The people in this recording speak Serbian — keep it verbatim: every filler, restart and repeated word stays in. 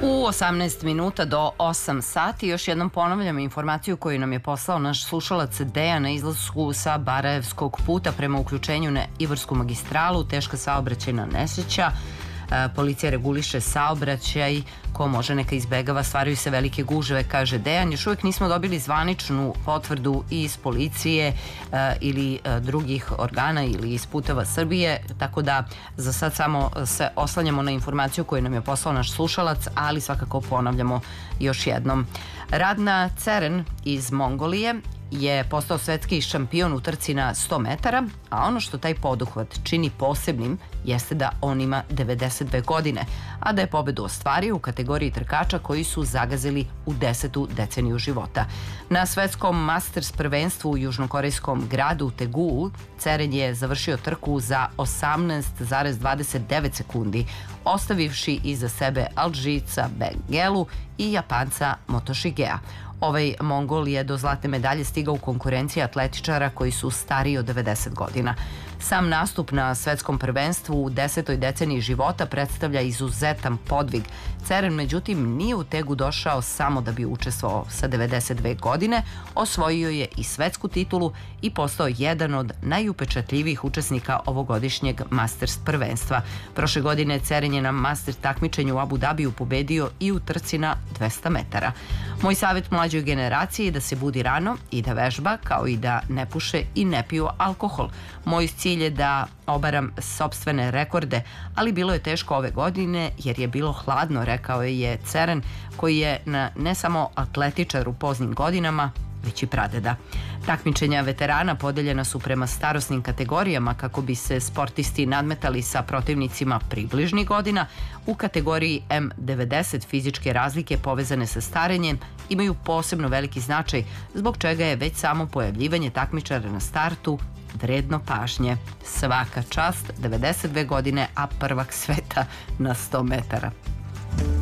U osamnaest minuta do osam sati još jednom ponavljam informaciju koju nam je poslao naš slušalac Dejan na izlasku sa Barajevskog puta prema uključenju na Ibarsku magistralu. Teška saobraćajna nesreća. Policija reguliše saobraćaj, ko može neka izbegava, stvaraju se velike gužve, kaže Dejan. Još uvijek nismo dobili zvaničnu potvrdu iz policije ili drugih organa ili iz Puteva Srbije, tako da za sad samo se oslanjamo na informaciju koju nam je poslao naš slušalac, ali svakako ponavljamo još jednom. Radna Ceren iz Mongolije je postao svetski šampion u trci na sto metara, a ono što taj poduhvat čini posebnim jeste da on ima devedeset dve godine, a da je pobedu ostvario u kategoriji trkača koji su zagazili u desetu deceniju života. Na svetskom Masters prvenstvu u južnokorejskom gradu Teguu, Ceren je završio trku za osamnaest zarez dvadeset devet sekundi, ostavivši iza sebe Alžirca Bengelu i Japanca Motoshigea. Ovaj Mongol je do zlatne medalje stigao u konkurenciji atletičara koji su stariji od devedeset godina. Sam nastup na svetskom prvenstvu u desetoj deceniji života predstavlja izuzetan podvig. Ceren, međutim, nije u Tegu došao samo da bi učestvovao. Sa devedeset dve godine osvojio je i svetsku titulu i postao jedan od najupečatljivijih učesnika ovogodišnjeg Masters prvenstva. Prošle godine Ceren je na Masters takmičenju u Abu Dabiju pobedio i u trci na dvesta metara. Moj savjet mlađoj generaciji je da se budi rano i da vežba, kao i da ne puše i ne piju alkohol. Moj cilj je da obaram sopstvene rekorde, ali bilo je teško ove godine jer je bilo hladno, rekao je Ceren, koji je na, ne samo atletičar u poznim godinama, već i pradeda. Takmičenja veterana podeljena su prema starosnim kategorijama kako bi se sportisti nadmetali sa protivnicima približnih godina. U kategoriji M devedeset fizičke razlike povezane sa starenjem imaju posebno veliki značaj, zbog čega je već samo pojavljivanje takmičara na startu vredno pažnje. Svaka čast, devedeset dve godine, a prvak sveta na sto metara.